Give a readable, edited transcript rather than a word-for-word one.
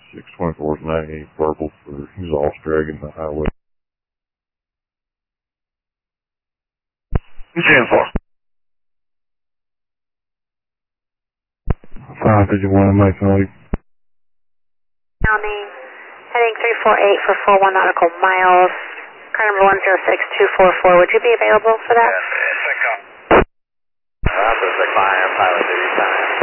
624 is 98 purple for exhaust dragging the highway. 10-4. 551 Mason League. County, heading 348 for 41 nautical miles. Car number 106244. Would you be available for that? Yes, 6 on. Roger, 6 I am pilot duty time.